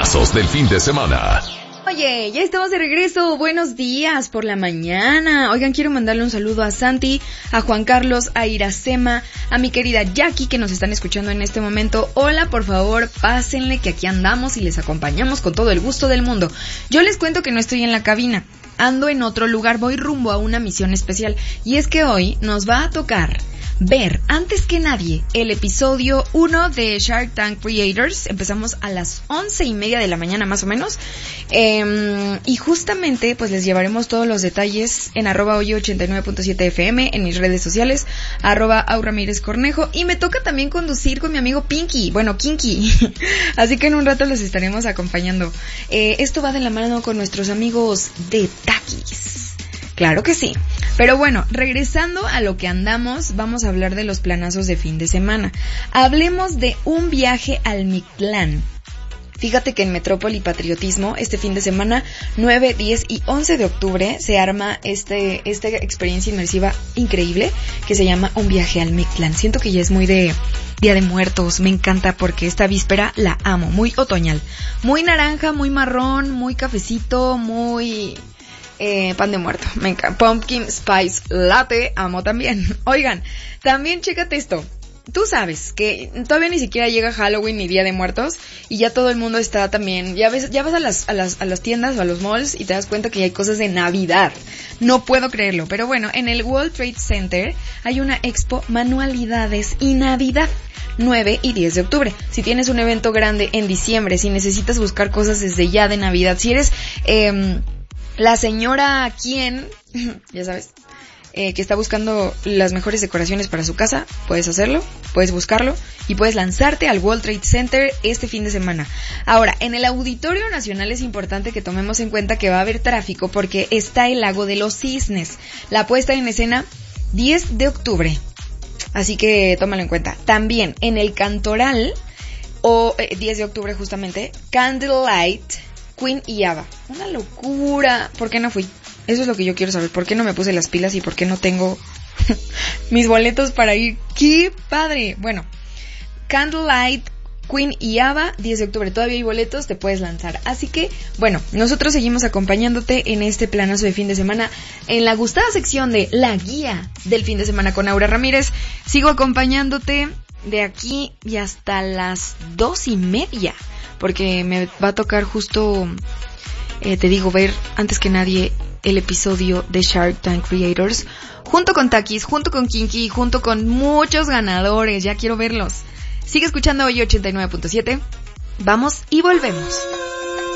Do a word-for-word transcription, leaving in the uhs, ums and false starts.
Planazos del fin de semana. Oye, ya estamos de regreso. Buenos días por la mañana. Oigan, quiero mandarle un saludo a Santi, a Juan Carlos, a Iracema, a mi querida Jackie que nos están escuchando en este momento. Hola, por favor, pásenle que aquí andamos y les acompañamos con todo el gusto del mundo. Yo les cuento que no estoy en la cabina. Ando en otro lugar, voy rumbo a una misión especial. Y es que hoy nos va a tocar ver, antes que nadie, el episodio uno de Shark Tank Creators. Empezamos a las once y media de la mañana más o menos. Eh, y justamente pues les llevaremos todos los detalles en arroba oye ochenta y nueve punto siete F M, en mis redes sociales, arroba Auramirez Cornejo. Y me toca también conducir con mi amigo Pinky, bueno, Kinky. Así que en un rato los estaremos acompañando. Eh, esto va de la mano con nuestros amigos de Takis. Claro que sí. Pero bueno, regresando a lo que andamos, vamos a hablar de los planazos de fin de semana. Hablemos de un viaje al Mictlán. Fíjate que en Metrópoli Patriotismo, este fin de semana, nueve, diez y once de octubre, se arma este esta experiencia inmersiva increíble que se llama Un viaje al Mictlán. Siento que ya es muy de Día de Muertos, me encanta porque esta víspera la amo, muy otoñal. Muy naranja, muy marrón, muy cafecito, muy... Eh, pan de muerto, me encanta. Pumpkin Spice Latte, amo también. Oigan, también chécate esto. Tú sabes que todavía ni siquiera llega Halloween ni Día de Muertos y ya todo el mundo está también, ya ves, ya vas a las, a las, a las tiendas o a los malls y te das cuenta que ya hay cosas de Navidad. No puedo creerlo, pero bueno, en el World Trade Center hay una expo Manualidades y Navidad. nueve y diez de octubre. Si tienes un evento grande en diciembre, si necesitas buscar cosas desde ya de Navidad, si eres eh, la señora quien, ya sabes, eh, que está buscando las mejores decoraciones para su casa, puedes hacerlo, puedes buscarlo y puedes lanzarte al World Trade Center este fin de semana. Ahora, en el Auditorio Nacional es importante que tomemos en cuenta que va a haber tráfico porque está el Lago de los Cisnes. La puesta en escena diez de octubre. Así que tómalo en cuenta. También en el Cantoral, o eh, diez de octubre justamente, Candlelight, Queen y Ava. Una locura. ¿Por qué no fui? Eso es lo que yo quiero saber. ¿Por qué no me puse las pilas y por qué no tengo mis boletos para ir? ¡Qué padre! Bueno, Candlelight, Queen y Ava, diez de octubre. Todavía hay boletos, te puedes lanzar. Así que, bueno, nosotros seguimos acompañándote en este planazo de fin de semana en la gustada sección de La Guía del Fin de Semana con Aura Ramírez. Sigo acompañándote de aquí y hasta las dos y media, porque me va a tocar justo, eh, te digo, ver antes que nadie el episodio de Shark Tank Creators, junto con Takis, junto con Kinky, junto con muchos ganadores. Ya quiero verlos. Sigue escuchando hoy ochenta y nueve punto siete. Vamos y volvemos.